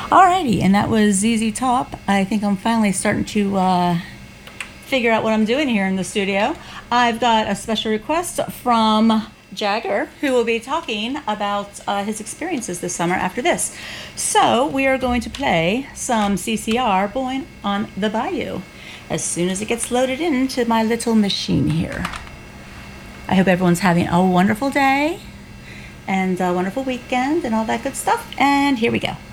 Alrighty, and that was ZZ Top. I think I'm finally starting to figure out what I'm doing here in the studio. I've got a special request from Jagger, who will be talking about his experiences this summer after this. So we are going to play some CCR, Boy on the Bayou, as soon as it gets loaded into my little machine here. I hope everyone's having a wonderful day and a wonderful weekend and all that good stuff. And here we go.